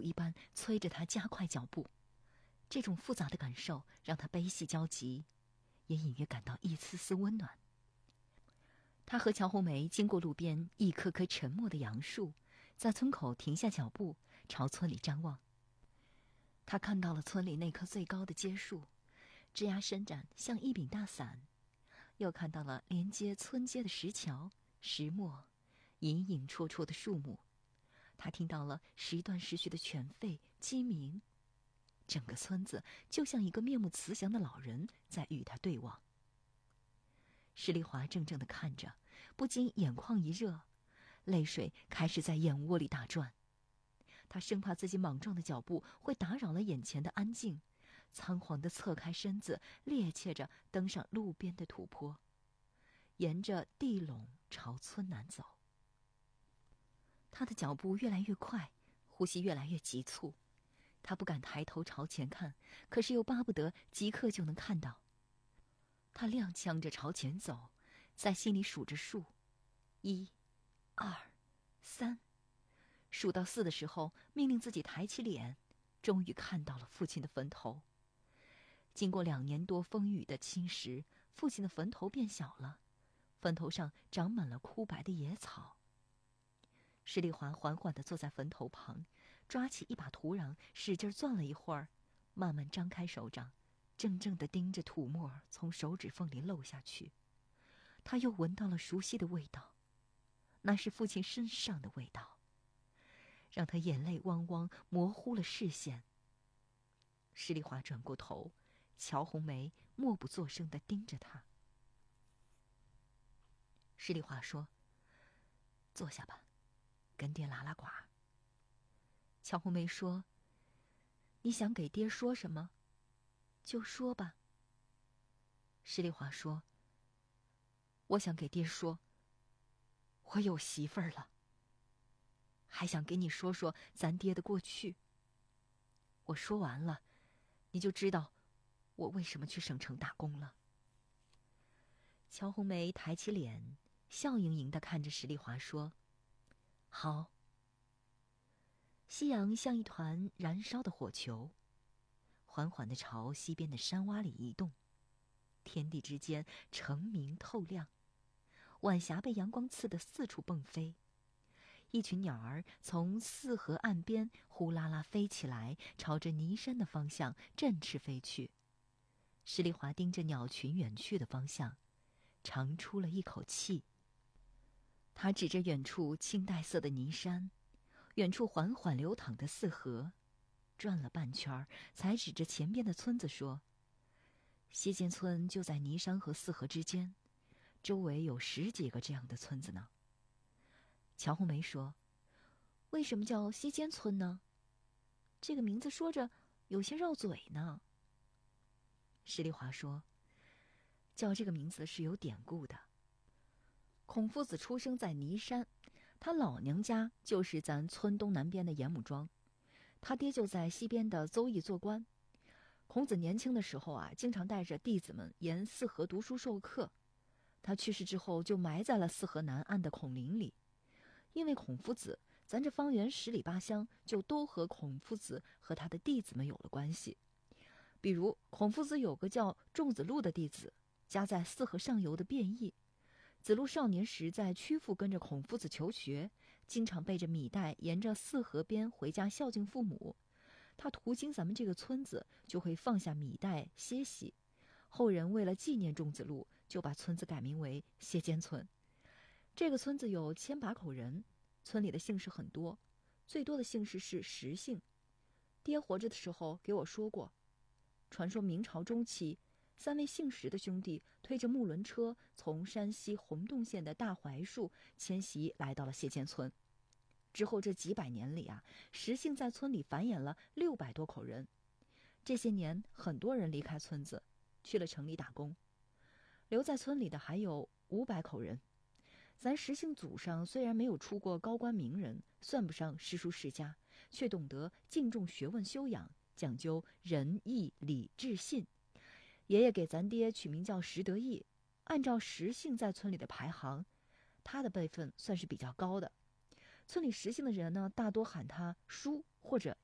一般催着他加快脚步。这种复杂的感受让他悲喜交集，也隐约感到一丝丝温暖。他和乔红梅经过路边一棵棵沉默的杨树，在村口停下脚步，朝村里张望。他看到了村里那棵最高的街树，枝桠伸展像一柄大伞，又看到了连接村街的石桥、石磨，隐隐绰绰的树木。他听到了时断时续的犬吠、鸡鸣，整个村子就像一个面目慈祥的老人在与他对望。施丽华怔怔地看着，不禁眼眶一热，泪水开始在眼窝里打转。他生怕自己莽撞的脚步会打扰了眼前的安静，仓皇地侧开身子，趔趄着登上路边的土坡，沿着地垄朝村南走。他的脚步越来越快，呼吸越来越急促。他不敢抬头朝前看，可是又巴不得即刻就能看到。他踉跄着朝前走，在心里数着数，1、2、3。数到4的时候，命令自己抬起脸，终于看到了父亲的坟头。经过2年多风雨的侵蚀，父亲的坟头变小了，坟头上长满了枯白的野草。施丽华缓缓地坐在坟头旁，抓起一把土壤，使劲攥了一会儿，慢慢张开手掌，怔怔地盯着土沫从手指缝里漏下去。他又闻到了熟悉的味道，那是父亲身上的味道，让他眼泪汪汪，模糊了视线。施丽华转过头，乔红梅默不作声地盯着他。施丽华说：“坐下吧，跟爹拉拉呱。”乔红梅说：“你想给爹说什么，就说吧。”施丽华说：“我想给爹说，我有媳妇儿了。还想给你说说咱爹的过去。我说完了，你就知道我为什么去省城打工了。”乔红梅抬起脸，笑盈盈地看着施丽华说：“好。”夕阳像一团燃烧的火球，缓缓地朝西边的山洼里移动。天地之间澄明透亮，晚霞被阳光刺得四处蹦飞。一群鸟儿从泗河岸边呼啦啦飞起来，朝着尼山的方向振翅飞去。施丽华盯着鸟群远去的方向，长出了一口气。他指着远处青黛色的尼山，远处缓缓流淌的泗河，转了半圈，才指着前边的村子说：“西间村就在尼山和泗河之间，周围有10几个这样的村子呢。”乔红梅说：“为什么叫西间村呢？这个名字说着有些绕嘴呢。”施丽华说：“叫这个名字是有典故的。孔夫子出生在尼山，他老娘家就是咱村东南边的严母庄，他爹就在西边的邹邑做官。孔子年轻的时候啊，经常带着弟子们沿泗河读书授课。他去世之后，就埋在了泗河南岸的孔林里。因为孔夫子，咱这方圆10里8乡就都和孔夫子和他的弟子们有了关系。比如孔夫子有个叫仲子路的弟子，家在泗河上游的卞邑。子路少年时在曲阜跟着孔夫子求学，经常背着米袋沿着泗河边回家孝敬父母。他途经咱们这个村子，就会放下米袋歇息。后人为了纪念仲子路，就把村子改名为谢间村。这个村子有1000把口人，村里的姓氏很多，最多的姓氏是石姓。爹活着的时候给我说过，传说明朝中期，3位姓石的兄弟推着木轮车从山西洪洞县的大槐树迁徙来到了谢间村。之后这几百年里啊，石姓在村里繁衍了600多口人。这些年很多人离开村子，去了城里打工，留在村里的还有500口人。咱石姓祖上虽然没有出过高官名人，算不上诗书世家，却懂得敬重学问修养，讲究仁义礼智信。爷爷给咱爹取名叫石德义，按照石姓在村里的排行，他的辈分算是比较高的。村里石姓的人呢，大多喊他叔或者